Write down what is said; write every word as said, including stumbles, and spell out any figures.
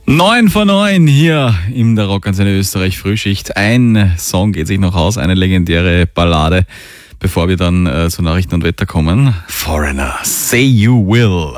Neun vor neun hier in der Rockantenne Österreich Frühschicht. Ein Song geht sich noch aus, eine legendäre Ballade, bevor wir dann äh, zu Nachrichten und Wetter kommen. Foreigner, Say You Will.